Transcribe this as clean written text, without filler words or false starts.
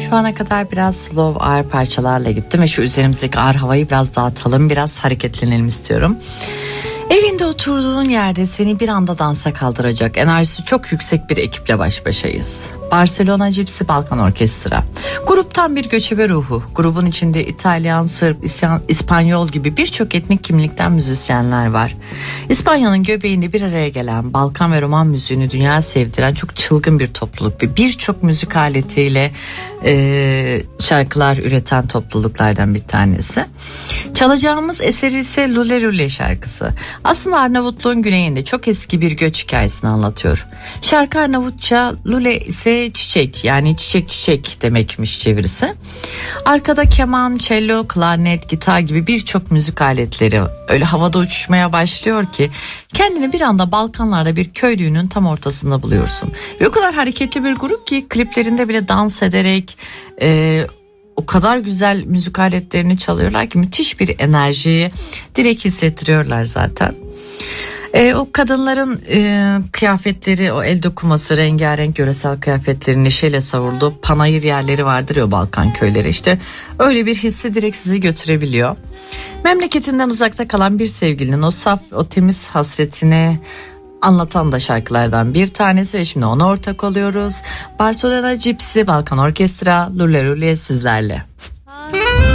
Şu ana kadar biraz slow ağır parçalarla gittim ve şu üzerimizdeki ağır havayı biraz dağıtalım, biraz hareketlenelim istiyorum. Evinde oturduğun yerde seni bir anda dansa kaldıracak enerjisi çok yüksek bir ekiple baş başayız. Barcelona Gypsy Balkan Orkestra. Gruptan bir göçebe ruhu. Grubun içinde İtalyan, Sırp, İspanyol gibi birçok etnik kimlikten müzisyenler var. İspanya'nın göbeğinde bir araya gelen Balkan ve Roman müziğini dünyaya sevdiren çok çılgın bir topluluk ve birçok müzik aletiyle şarkılar üreten topluluklardan bir tanesi. Çalacağımız eseri ise Lule Lule şarkısı. Aslında Arnavutluğun güneyinde çok eski bir göç hikayesini anlatıyor. Şarkı Arnavutça, lule ise çiçek, yani çiçek çiçek demekmiş çevirisi. Arkada keman, cello, klarnet, gitar gibi birçok müzik aletleri öyle havada uçuşmaya başlıyor ki kendini bir anda Balkanlarda bir köy düğünün tam ortasında buluyorsun. Ve o kadar hareketli bir grup ki kliplerinde bile dans ederek o kadar güzel müzik aletlerini çalıyorlar ki müthiş bir enerjiyi direkt hissettiriyorlar zaten. O kadınların kıyafetleri, o el dokuması, rengarenk yöresel kıyafetlerin neşeyle savurduğu panayır yerleri vardır ya Balkan köyleri, işte öyle bir hissi direkt sizi götürebiliyor. Memleketinden uzakta kalan bir sevgilinin o saf, o temiz hasretini anlatan da şarkılardan bir tanesi ve şimdi ona ortak oluyoruz. Barcelona Gypsy Balkan Orkestra, Lule Lule sizlerle.